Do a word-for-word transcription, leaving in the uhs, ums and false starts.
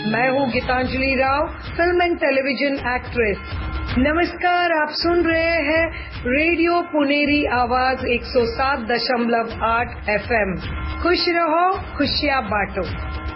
मैं हूँ Geetanjali Rao, film and television actress. नमस्कार, आप सुन रहे हैं रेडियो पुनेरी आवाज एक सौ सात दशमलव आठ एफ एम। खुश रहो, खुशियाँ बांटो।